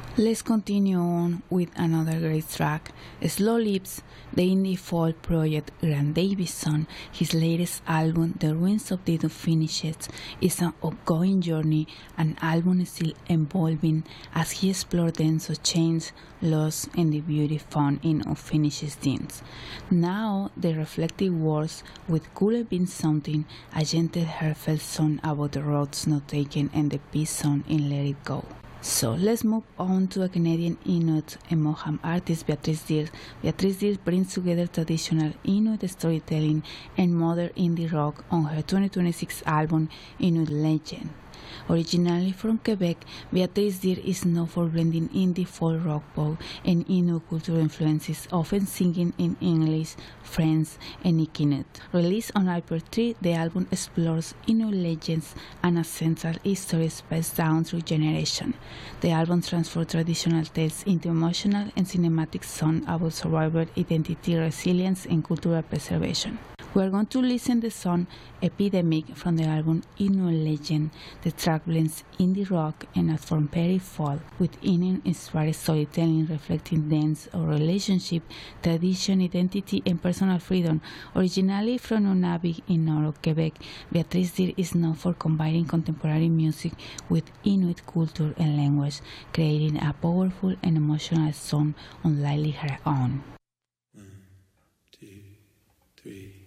Let's continue on with another great track, Slow Lips, the indie folk project Grant Davison. His latest album, The Ruins of the Unfinished, is an ongoing journey, an album still evolving as he explores themes of change, loss, and the beauty found in unfinished things. Now, the reflective words with Could Have Been Something, a gentle heartfelt song about the roads not taken and the peace song in Let It Go. So let's move on to a Canadian Inuit and Moham artist, Beatrice Deers. Beatrice Deers brings together traditional Inuit storytelling and modern indie rock on her 2026 album, Inuit Legend. Originally from Quebec, Beatrice Deers is known for blending indie folk rock pop and Inuit cultural influences, often singing in English, French, and Inuit. Released on April 3, the album explores Inuit legends and ancestral histories passed down through generations. The album transforms traditional tales into emotional and cinematic songs about survival, identity, resilience, and cultural preservation. We are going to listen to the song Epidemic from the album Inuit Legend. The track blends indie rock and Afro-Peri folk with Inuit-inspired storytelling reflecting themes of relationship, tradition, identity, and personal freedom. Originally from Nunavik in North Quebec, Beatrice Deers is known for combining contemporary music with Inuit culture and language, creating a powerful and emotional song unlike her own. 1, 2, 3.